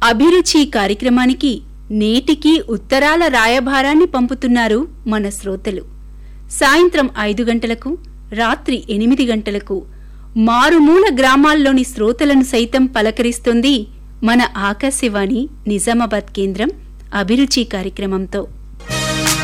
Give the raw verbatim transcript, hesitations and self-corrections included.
అభిరుచి కార్యక్రమానికి నేటికి ఉత్తరాల రాయభారాన్ని పంపుతున్నారు మన శ్రోతలు. సాయంత్రం ఐదు గంటలకు, రాత్రి ఎనిమిది గంటలకు మారుమూల గ్రామాల్లోని శ్రోతలను సైతం పలకరిస్తుంది మన ఆకాశవాణి నిజామాబాద్ కేంద్రం అభిరుచి కార్యక్రమంతో.